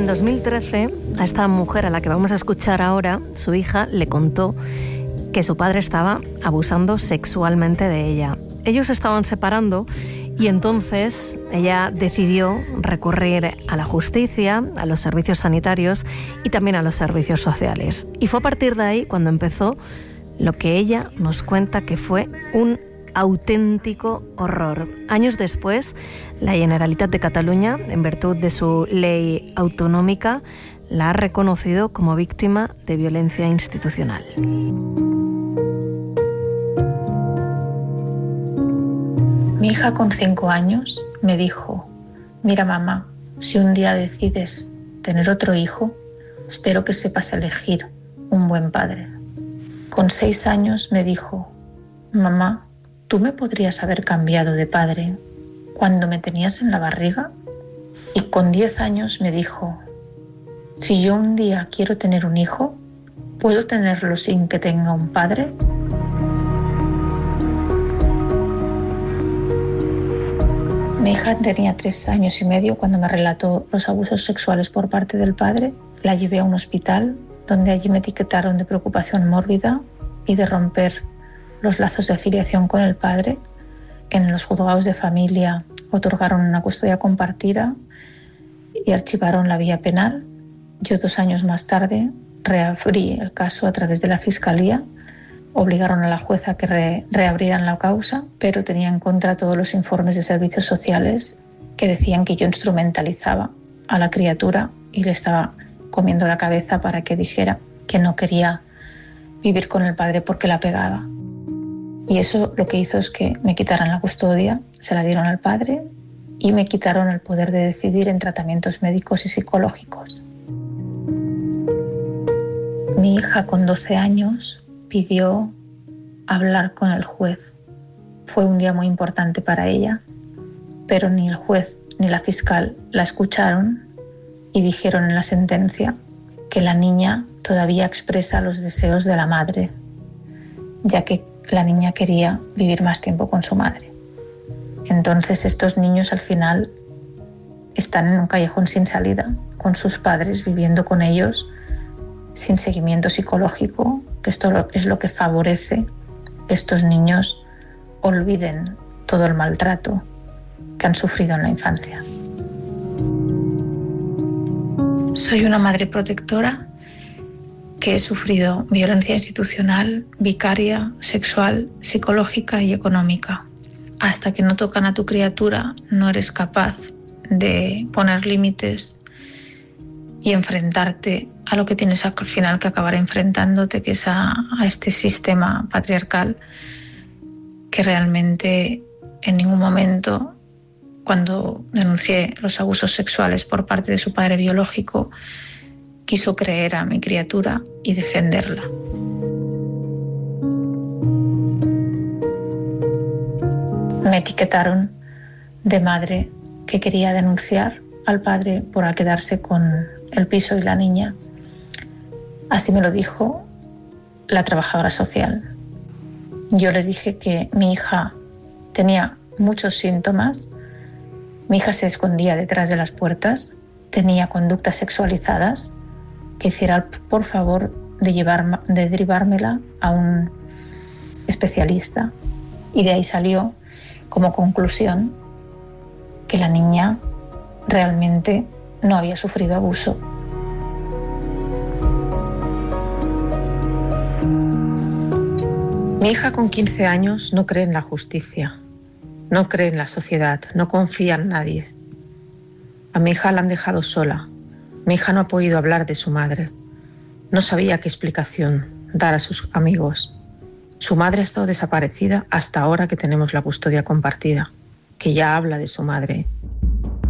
En 2013, a esta mujer a la que vamos a escuchar ahora, su hija le contó que su padre estaba abusando sexualmente de ella. Ellos se estaban separando y entonces ella decidió recurrir a la justicia, a los servicios sanitarios y también a los servicios sociales. Y fue a partir de ahí cuando empezó lo que ella nos cuenta que fue un auténtico horror. Años después, la Generalitat de Cataluña, en virtud de su ley autonómica, la ha reconocido como víctima de violencia institucional. Mi hija con 5 años me dijo: mira mamá, si un día decides tener otro hijo, espero que sepas elegir un buen padre. Con 6 años me dijo: mamá, ¿tú me podrías haber cambiado de padre cuando me tenías en la barriga? Y con 10 años me dijo: si yo un día quiero tener un hijo, ¿puedo tenerlo sin que tenga un padre? Mi hija tenía 3 años y medio cuando me relató los abusos sexuales por parte del padre. La llevé a un hospital donde allí me etiquetaron de preocupación mórbida y de romper los lazos de afiliación con el padre. En los juzgados de familia otorgaron una custodia compartida y archivaron la vía penal. Yo 2 años más tarde reabrí el caso a través de la Fiscalía. Obligaron a la jueza a que reabrieran la causa, pero tenía en contra todos los informes de servicios sociales que decían que yo instrumentalizaba a la criatura y le estaba comiendo la cabeza para que dijera que no quería vivir con el padre porque la pegaba. Y eso lo que hizo es que me quitaran la custodia, se la dieron al padre y me quitaron el poder de decidir en tratamientos médicos y psicológicos. Mi hija con 12 años pidió hablar con el juez. Fue un día muy importante para ella, pero ni el juez ni la fiscal la escucharon y dijeron en la sentencia que la niña todavía expresa los deseos de la madre, ya que la niña quería vivir más tiempo con su madre. Entonces estos niños al final están en un callejón sin salida, con sus padres viviendo con ellos sin seguimiento psicológico, que esto es lo que favorece que estos niños olviden todo el maltrato que han sufrido en la infancia. Soy una madre protectora que he sufrido violencia institucional, vicaria, sexual, psicológica y económica. Hasta que no tocan a tu criatura, no eres capaz de poner límites y enfrentarte a lo que tienes al final que acabar enfrentándote, que es a este sistema patriarcal que realmente en ningún momento, cuando denuncié los abusos sexuales por parte de su padre biológico, quiso creer a mi criatura y defenderla. Me etiquetaron de madre que quería denunciar al padre por quedarse con el piso y la niña. Así me lo dijo la trabajadora social. Yo le dije que mi hija tenía muchos síntomas. Mi hija se escondía detrás de las puertas, tenía conductas sexualizadas, que hiciera por favor de derivármela a un especialista. Y de ahí salió como conclusión que la niña realmente no había sufrido abuso. Mi hija con 15 años no cree en la justicia, no cree en la sociedad, no confía en nadie. A mi hija la han dejado sola. Mi hija no ha podido hablar de su madre. No sabía qué explicación dar a sus amigos. Su madre ha estado desaparecida hasta ahora que tenemos la custodia compartida, que ya habla de su madre